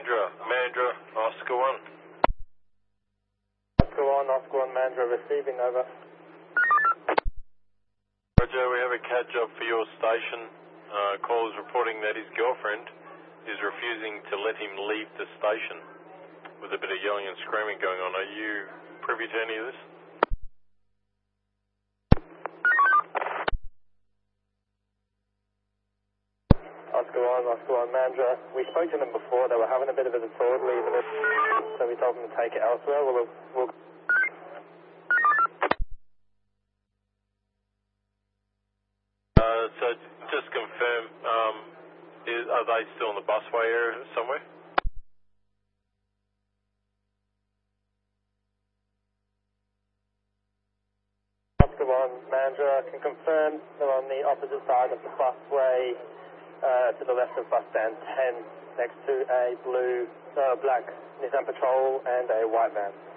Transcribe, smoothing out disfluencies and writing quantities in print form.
Mandra, Oscar 1. Oscar 1, Mandra, receiving, over. Roger, we have a CAD job for your station. Call is reporting that his girlfriend is refusing to let him leave the station with a bit of yelling and screaming going on. Are you privy to any of this? Oscar 1, Mandra. We spoke to them before. They were having a bit of a disorderly, so we told them to take it elsewhere. We'll So just confirm, are they still in the busway area somewhere? Oscar 1, Mandra, can confirm they're on the opposite side of the busway, to the left of bus stand 10, next to a black Nissan Patrol and a white van.